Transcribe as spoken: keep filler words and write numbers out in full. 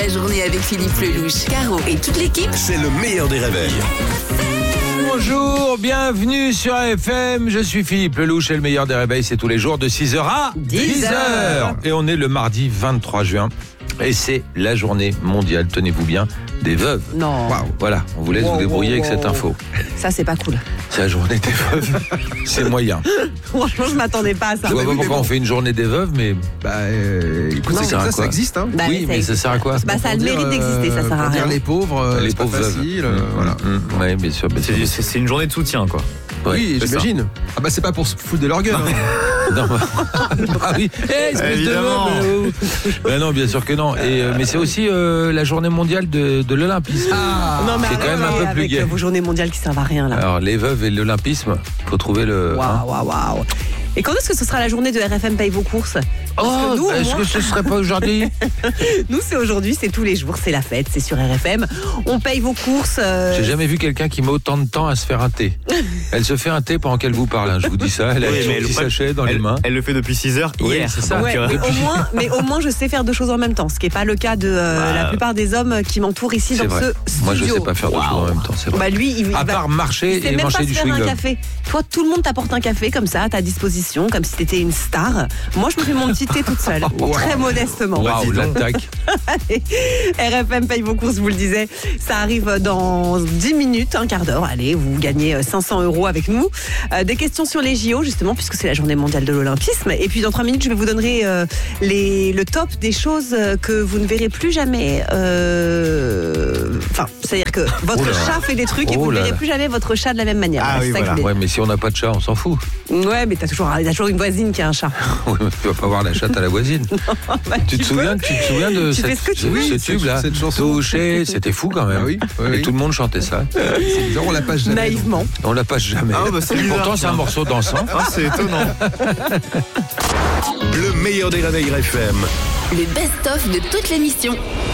La journée avec Philippe Lelouch, Caro et toute l'équipe. C'est le meilleur des réveils. Bonjour, bienvenue sur R F M. Je suis Philippe Lelouch et le meilleur des réveils, c'est tous les jours de six heures à dix heures. Et on est le mardi vingt-trois juin. Et c'est la journée mondiale, tenez-vous bien, des veuves. Non. Waouh. Voilà, on vous laisse Wow, vous débrouiller wow, avec cette wow. info. Ça, c'est pas cool. C'est la journée des veuves. C'est moyen. Franchement, je m'attendais pas à ça. Je vois pas pourquoi on fait une journée des veuves, mais Bah, euh, écoute, Non, c'est ça comme sert à ça, quoi ça existe, hein. Bah, oui, mais ça sert à quoi? Bah, ça a le Pour dire, mérite d'exister, ça sert à pour dire rien. les pauvres, euh, Les c'est pas pauvres veuves. facile, euh, Mmh, voilà. mmh, oui, bien sûr. bien sûr. C'est, c'est- c'est une journée de soutien, quoi. Ouais, Oui, c'est j'imagine. Ah bah c'est pas pour se foutre de leur gueule. hein. Non, ah oui, hey, espèce de Évidemment. veuve, mais oh. Ben non, bien sûr que non. Et, euh, mais c'est aussi euh, la journée mondiale de, de l'olympisme. Ah, Non, mais C'est quand même un arrêtez peu plus avec gai. vos journées mondiales qui servent à rien, là. Alors, les veuves et l'olympisme, faut trouver le. hein. Waouh, waouh, waouh. Et quand est-ce que ce sera la journée de R F M Paye vos courses? Parce que nous, au est-ce moins- que ce serait pas aujourd'hui? Nous, c'est aujourd'hui, c'est tous les jours, c'est la fête, c'est sur R F M. On paye vos courses. euh, J'ai jamais vu quelqu'un qui met autant de temps à se faire un thé. Elle se fait un thé pendant qu'elle vous parle, hein, je vous dis ça. Elle a Oui, son mais petit le problème- sachet dans les elle, mains. elle le fait depuis six heures Oui, hier. c'est ça. Donc, Ouais, euh, mais, au moins, mais au moins, je sais faire deux choses en même temps, ce qui n'est pas le cas de euh, Bah, la plupart des hommes qui m'entourent ici C'est dans vrai. ce studio. Moi, je sais pas faire deux choses en même temps, c'est Bah vrai. lui, il, il À va- part marcher il sait et même manger pas du se faire un chewing-gum. café. Toi, tout le monde t'apporte un café comme ça à ta disposition, comme si t'étais une star. Moi, je me fais mon petit thé toute seule, très modestement. Waouh, dis donc. l'attaque. R F M paye vos courses, vous le disiez. Ça arrive dans dix minutes, un quart d'heure. Allez, vous gagnez cinq cents euros avec nous. Euh, des questions sur les J O, justement, puisque c'est la journée mondiale de l'Olympisme. Et puis, dans trois minutes, je vais vous donner euh, les, le top des choses que vous ne verrez plus jamais. euh, Enfin, c'est-à-dire que votre Oh là. chat fait des trucs et Oh vous ne là verrez là. plus jamais votre chat de la même manière. Ah Voilà, oui, c'est ça que voilà. je Ouais, mais si on n'a pas de chat, on s'en fout. voulais- Ouais, mais t'as toujours, t'as toujours une voisine qui a un chat. Oui, mais tu vas pas voir la chatte à la voisine. Bah, Tu te peux. souviens, tu te souviens de Tu fais cette, ce que tu ce, veux. ce Oui, tube-là, cette- cette chanson. Touché, c'était fou quand même. Ah oui, oui, Et oui. tout le monde chantait ça. C'est bizarre, on la passe jamais. Naïvement. On la passe jamais. Ah, bah, c'est bizarre, Pourtant, c'est un tiens. morceau dansant. ah, c'est étonnant. Le meilleur des réveils R F M. Le best-of de toute l'émission.